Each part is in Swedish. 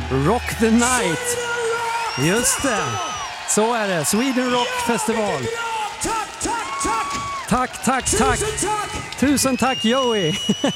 Rock the Night. Just det. Så är det. Sweden Rock Festival. Tack. Tusen tack Joey.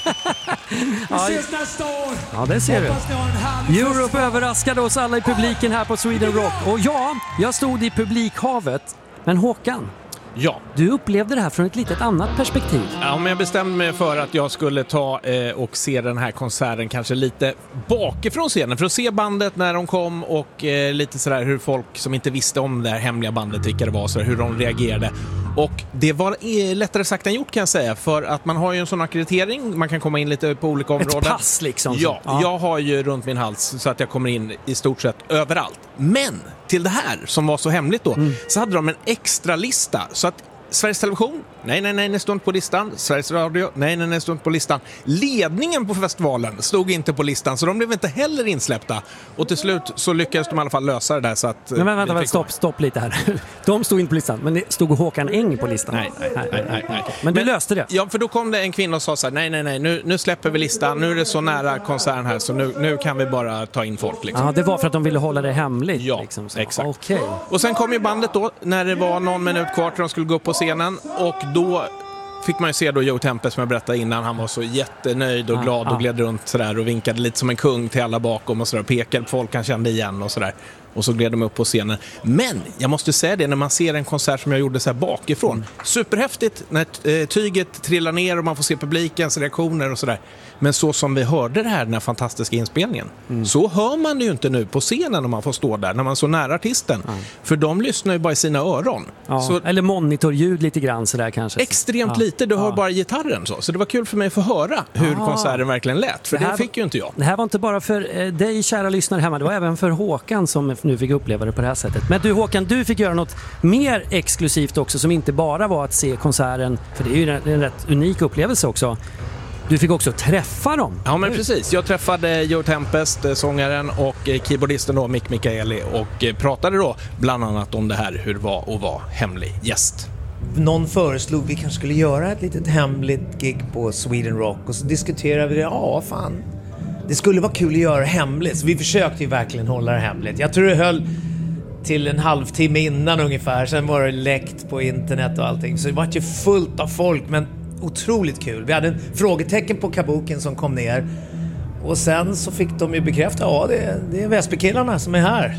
Vi ses nästa år. Ja, det ser du. Europe överraskade oss alla i publiken här på Sweden Rock. Och ja, jag stod i publikhavet. Men Håkan, Ja. du upplevde det här från ett litet annat perspektiv. Ja, men jag bestämde mig för att jag skulle ta och se den här konserten kanske lite bakifrån scenen. För att se bandet när de kom och lite sådär hur folk som inte visste om det här hemliga bandet, vilka det var, så hur de reagerade. Och det var lättare sagt än gjort kan jag säga. För att man har ju en sån akkreditering, man kan komma in lite på olika områden. Ett pass liksom. Ja, jag har ju runt min hals så att jag kommer in i stort sett överallt. Men till det här som var så hemligt då, så hade de en extra lista. Så att Sveriges Television, nej, det stod inte på listan. Sveriges Radio, nej, det stod inte på listan. Ledningen på festivalen stod inte på listan, så de blev inte heller insläppta. Och till slut så lyckades de i alla fall lösa det där så att... Men vänta, stopp lite här. De stod inte på listan, men det stod Håkan Eng på listan. Nej. Men du löste det. Ja, för då kom det en kvinna och sa så här, nej, nu släpper vi listan. Nu är det så nära konserten här, så nu kan vi bara ta in folk liksom. Ja, det var för att de ville hålla det hemligt. Ja, liksom, exakt. Okay. Och sen kom ju bandet då, när det var någon minut kvar till de skulle gå upp på scenen. Och då fick man ju se då Joe Tempest, som jag berättade innan. Han var så jättenöjd och glad och gled runt sådär och vinkade lite som en kung till alla bakom och sådär. Pekade på folk han kände igen och sådär. Och så gled de upp på scenen. Men jag måste säga det, när man ser en konsert som jag gjorde så här bakifrån. Superhäftigt när tyget trillar ner och man får se publikens reaktioner och sådär. Men så som vi hörde det här, den här fantastiska inspelningen, så hör man det ju inte nu på scenen om man får stå där, när man är så nära artisten. För de lyssnar ju bara i sina öron. Ja, så, eller monitorljud lite grann sådär kanske. Extremt lite, du hör bara gitarren så det var kul för mig att få höra hur konserten verkligen lät. För det fick ju inte jag. Det här var inte bara för dig kära lyssnare hemma, det var även för Håkan som nu fick uppleva det på det här sättet. Men du Håkan, du fick göra något mer exklusivt också, som inte bara var att se konserten, för det är ju en rätt unik upplevelse också. Du fick också träffa dem. Ja, men precis. Jag träffade Joe Tempest, sångaren, och keyboardisten då, Mick Michaeli, och pratade då bland annat om det här, hur det var att vara hemlig gäst. Någon föreslog vi kanske skulle göra ett litet hemligt gig på Sweden Rock, och så diskuterade vi det. Ja, fan. Det skulle vara kul att göra hemligt. Så vi försökte ju verkligen hålla det hemligt. Jag tror det höll till en halvtimme innan ungefär. Sen var det läckt på internet och allting. Så det var ju fullt av folk, men otroligt kul. Vi hade en frågetecken på kabuken som kom ner. Och sen så fick de ju bekräfta, ja, det är Väsbykillarna som är här.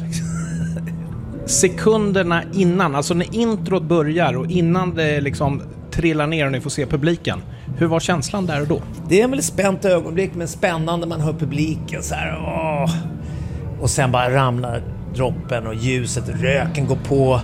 Sekunderna innan, alltså när introt börjar och innan det liksom trillar ner och ni får se publiken. Hur var känslan där och då? Det är väl ett spänt ögonblick, men spännande. Man hör publiken så här. Och sen bara ramlar droppen och ljuset, röken går på.